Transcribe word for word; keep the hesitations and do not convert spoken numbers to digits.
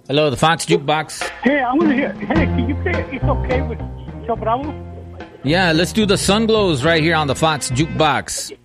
Hello, the Fox Jukebox. Hey, I want to hear. Hey, can you play It's Okay with Chel Bravo? Yeah, let's do the Sun Glows right here on the Fox Jukebox.